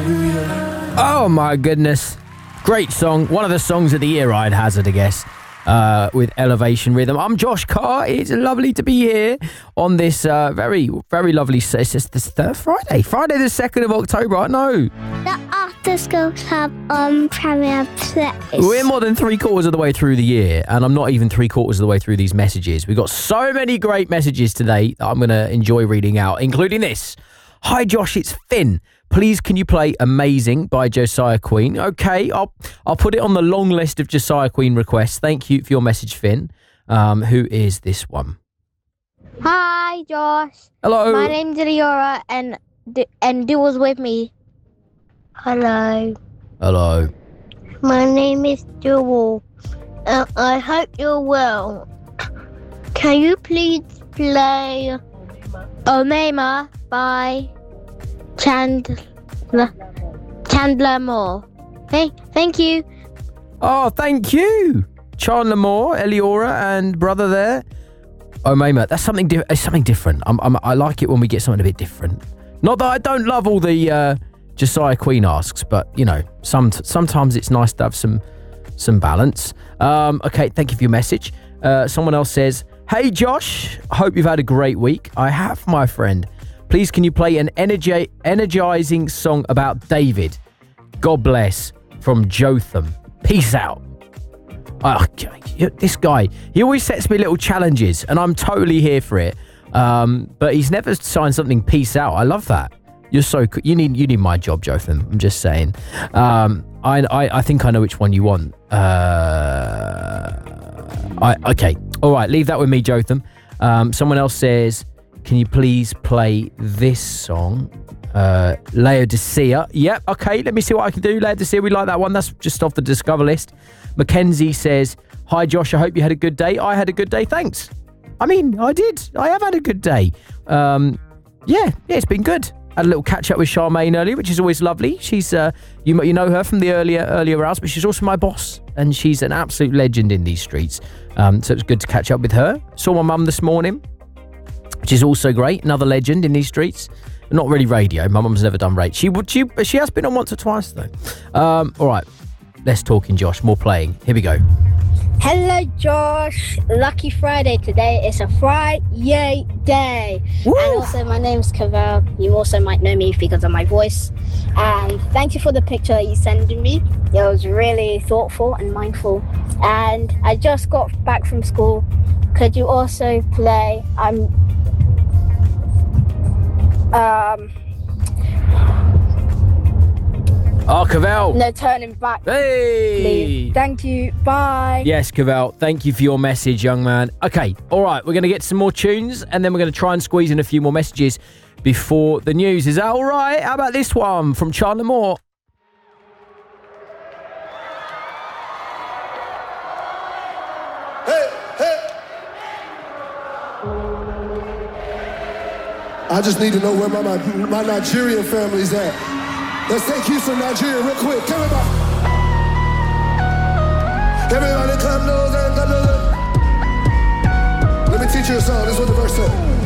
Oh my goodness. Great song. One of the songs of the year, I'd hazard a guess, with Elevation Rhythm. I'm Josh Carr. It's lovely to be here on this very, very lovely... It's just this Friday the 2nd of October. I know. The After School Club on Premier Place. We're more than 3/4 of the way through the year, and I'm not even 3/4 of the way through these messages. We've got so many great messages today that I'm going to enjoy reading out, including this. Hi Josh, it's Finn. Please can you play Amazing by Josiah Queen? Okay, I'll put it on the long list of Josiah Queen requests. Thank you for your message, Finn. Who is this one? Hi, Josh. Hello. My name's Leora, and Duel's with me. Hello. Hello. My name is Duel. I hope you're well. Can you please play Omema by Chandler Moore? Thank you. Oh, thank you. Chandler Moore, Eliora, and brother there. Oh, Mama, that's something different. I like it when we get something a bit different. Not that I don't love all the Josiah Queen asks, but, you know, sometimes it's nice to have some balance. Okay, thank you for your message. Someone else says, hey, Josh, hope you've had a great week. I have, my friend. Please, can you play an energizing song about David? God bless, from Jotham. Peace out. This guy, he always sets me little challenges, and I'm totally here for it. But he's never signed something peace out. I love that. You're so you need my job, Jotham. I'm just saying. I think I know which one you want. Okay. All right, leave that with me, Jotham. Someone else says, can you please play this song? Laodicea. Yep, okay, let me see what I can do. Laodicea, we like that one. That's just off the Discover list. Mackenzie says, hi, Josh, I hope you had a good day. I had a good day, thanks. I mean, I did. I have had a good day. Yeah, it's been good. Had a little catch up with Charmaine earlier, which is always lovely. She's, you know her from the earlier hours, but she's also my boss, and she's an absolute legend in these streets. So it's good to catch up with her. Saw my mum this morning, which is also great. Another legend in these streets. Not really radio. My mum's never done radio. She has been on once or twice though. All right, less talking, Josh. More playing. Here we go. Hello, Josh. Lucky Friday today. It's a Friday day. Woo! And also, my name's Cavell. You also might know me because of my voice. And thank you for the picture that you sent me. It was really thoughtful and mindful. And I just got back from school. Could you also play Oh, Cavell. No Turning Back. Hey! Please. Thank you. Bye. Yes, Cavell. Thank you for your message, young man. Okay, all right. We're going to get some more tunes, and then we're going to try and squeeze in a few more messages before the news. Is that all right? How about this one from Chandler Moore? Hey, hey. I just need to know where my Nigerian family's at. Let's take Houston, Nigeria, real quick. Everybody clap those hands. Let me teach you a song. This is what the verse said.